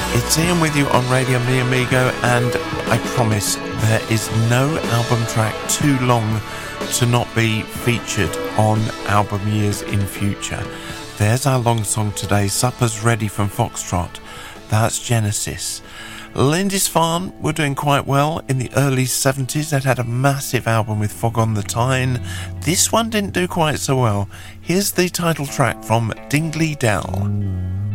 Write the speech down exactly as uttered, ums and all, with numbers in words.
It's Ian with you on Radio Mi Amigo, and I promise there is no album track too long to not be featured on album years in future. There's our long song today, Supper's Ready from Foxtrot. That's Genesis. Lindisfarne were doing quite well in the early seventies. They'd had a massive album with Fog on the Tyne. This one didn't do quite so well. Here's the title track from Dingley Dell.